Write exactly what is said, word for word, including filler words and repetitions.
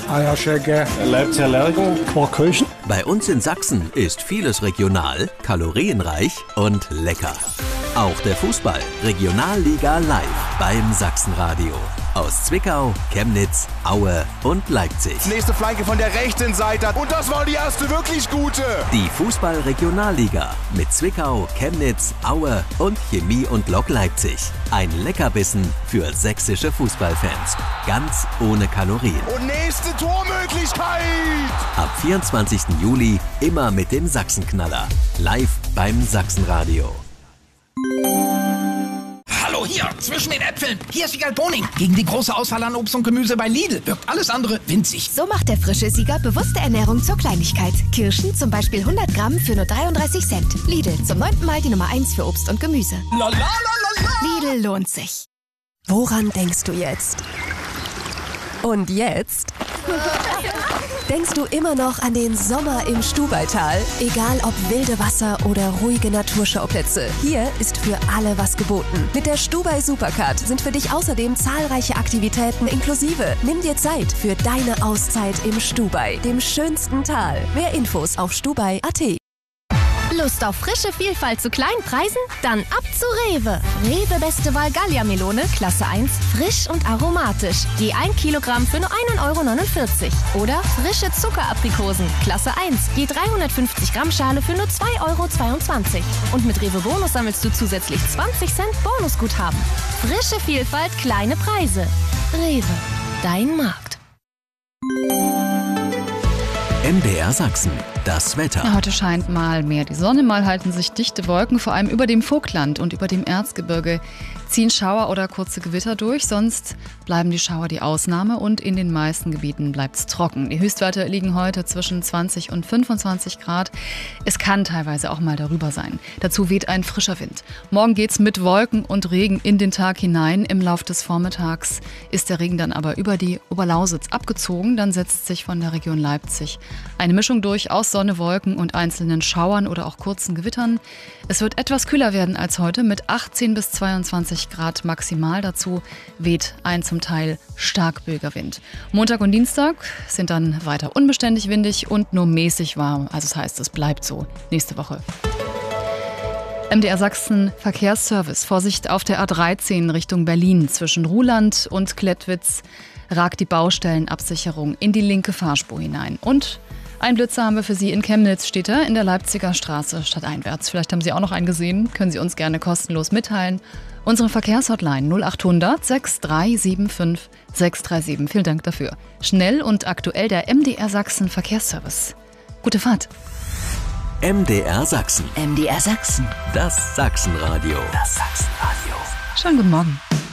Eierschecke, Leipziger Lerchen, Quarkhöchen. Bei uns in Sachsen ist vieles regional, kalorienreich und lecker. Auch der Fußball Regionalliga live beim Sachsenradio. Aus Zwickau, Chemnitz, Aue und Leipzig. Nächste Flanke von der rechten Seite. Und das war die erste wirklich gute. Die Fußball-Regionalliga mit Zwickau, Chemnitz, Aue und Chemie und Lok Leipzig. Ein Leckerbissen für sächsische Fußballfans. Ganz ohne Kalorien. Und nächste Tormöglichkeit. Ab vierundzwanzigsten Juli immer mit dem Sachsenknaller. Live beim Sachsenradio. Hallo, hier, zwischen den Äpfeln. Hier ist Siegal Boning. Gegen die große Auswahl an Obst und Gemüse bei Lidl wirkt alles andere winzig. So macht der frische Sieger bewusste Ernährung zur Kleinigkeit. Kirschen zum Beispiel hundert Gramm für nur dreiunddreißig Cent. Lidl, zum neunten Mal die Nummer eins für Obst und Gemüse. La, la, la, la, la. Lidl lohnt sich. Woran denkst du jetzt? Und jetzt? Denkst du immer noch an den Sommer im Stubaital? Egal ob wilde Wasser oder ruhige Naturschauplätze, hier ist für alle was geboten. Mit der Stubai Supercard sind für dich außerdem zahlreiche Aktivitäten inklusive. Nimm dir Zeit für deine Auszeit im Stubai, dem schönsten Tal. Mehr Infos auf stubai punkt at. Lust auf frische Vielfalt zu kleinen Preisen? Dann ab zu Rewe. Rewe Beste Wahl Gallia-Melone, Klasse eins, frisch und aromatisch. Je ein Kilogramm für nur einen Euro neunundvierzig. Oder frische Zuckeraprikosen, Klasse eins, je dreihundertfünfzig Gramm Schale für nur zwei Euro zweiundzwanzig. Und mit Rewe Bonus sammelst du zusätzlich zwanzig Cent Bonusguthaben. Frische Vielfalt, kleine Preise. Rewe, dein Markt. M D R Sachsen, das Wetter. Ja, heute scheint mal mehr die Sonne, mal halten sich dichte Wolken, vor allem über dem Vogtland und über dem Erzgebirge ziehen Schauer oder kurze Gewitter durch, sonst bleiben die Schauer die Ausnahme und in den meisten Gebieten bleibt es trocken. Die Höchstwerte liegen heute zwischen zwanzig und fünfundzwanzig Grad. Es kann teilweise auch mal darüber sein. Dazu weht ein frischer Wind. Morgen geht's mit Wolken und Regen in den Tag hinein. Im Lauf des Vormittags ist der Regen dann aber über die Oberlausitz abgezogen. Dann setzt sich von der Region Leipzig eine Mischung durch aus Sonne, Wolken und einzelnen Schauern oder auch kurzen Gewittern. Es wird etwas kühler werden als heute mit achtzehn bis zweiundzwanzig Grad maximal. Dazu weht ein zum Teil starkböiger Wind. Montag und Dienstag sind dann weiter unbeständig windig und nur mäßig warm. Also das heißt, es bleibt so nächste Woche. M D R Sachsen Verkehrsservice. Vorsicht auf der A dreizehn Richtung Berlin. Zwischen Ruhland und Klettwitz ragt die Baustellenabsicherung in die linke Fahrspur hinein. Und ein Blitzer haben wir für Sie in Chemnitz, steht er in der Leipziger Straße stadteinwärts. Vielleicht haben Sie auch noch einen gesehen, können Sie uns gerne kostenlos mitteilen. Unsere Verkehrshotline null achthundert sechs drei sieben fünf sechs drei sieben. Vielen Dank dafür. Schnell und aktuell der M D R Sachsen Verkehrsservice. Gute Fahrt. M D R Sachsen. M D R Sachsen. Das Sachsenradio. Das Sachsenradio. Schönen guten Morgen.